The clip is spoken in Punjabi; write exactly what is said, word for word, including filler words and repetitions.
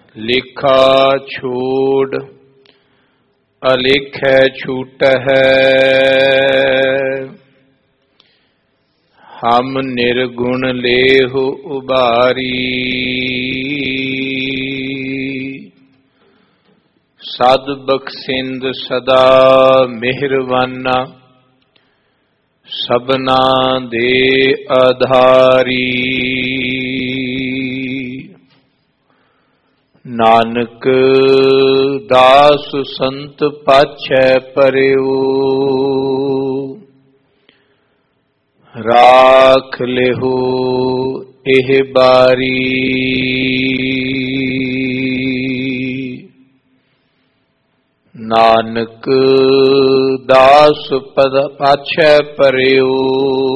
ਲੇਖਾ ਛੋੜ ਅਲੇਖੈ ਛੂਟਹਿ। ਹਮ ਨਿਰਗੁਣ ਲੇਹੁ ਉਬਾਰੀ। ਸਦ ਬਖਸ਼ਿੰਦ ਸਦਾ ਮਿਹਰਵਾਨਾ। ਸਭਨਾ ਦੇ ਆਧਾਰੀ। ਨਾਨਕ ਦਾਸ ਸੰਤ ਪਾਛੈ ਪਰਿਉ। ਰਾਖ ਲਿਹੁ ਇਹ ਬਾਰੀ। ਨਾਨਕ ਦਾਸ ਪਦ ਪਾਛੈ ਪਰਿਉ।